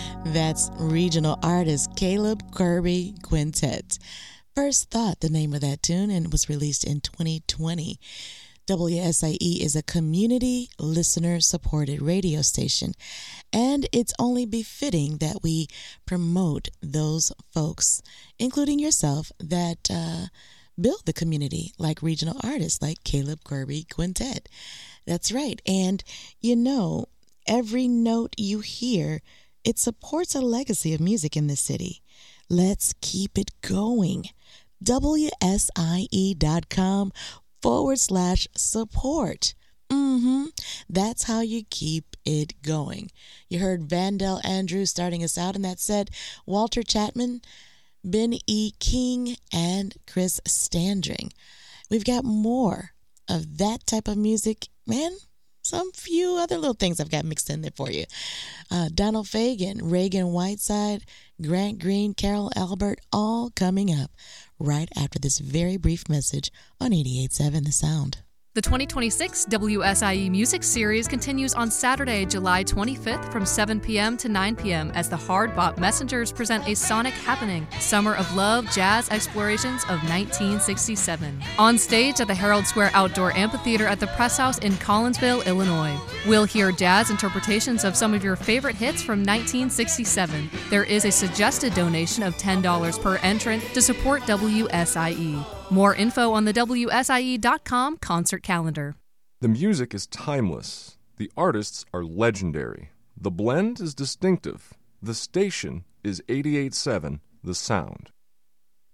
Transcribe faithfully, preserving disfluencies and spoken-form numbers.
That's regional artist Caleb Kirby Quintet. First Thought, the name of that tune, and it was released in twenty twenty. W S I E is a community listener-supported radio station, and it's only befitting that we promote those folks, including yourself, that uh, build the community, like regional artists like Caleb Kirby Quintet. That's right, and you know, every note you hear, it supports a legacy of music in this city. Let's keep it going. W S I E dot com forward slash support. Mm-hmm. That's how you keep it going. You heard Vandell Andrews starting us out, and that said Walter Chapman, Ben E. King, and Chris Standring. We've got more of that type of music, man. Some few other little things I've got mixed in there for you. Uh, Donald Fagen, Reagan Whiteside, Grant Green, Carol Albert, all coming up right after this very brief message on eighty-eight point seven The Sound. The twenty twenty-six W S I E Music Series continues on Saturday, July twenty-fifth from seven p.m. to nine p.m. as the Hard Bop Messengers present a sonic happening, Summer of Love Jazz Explorations of nineteen sixty-seven. On stage at the Herald Square Outdoor Amphitheater at the Press House in Collinsville, Illinois. We'll hear jazz interpretations of some of your favorite hits from nineteen sixty-seven. There is a suggested donation of ten dollars per entrant to support W S I E. More info on the W S I E dot com concert calendar. The music is timeless. The artists are legendary. The blend is distinctive. The station is eighty-eight point seven The Sound.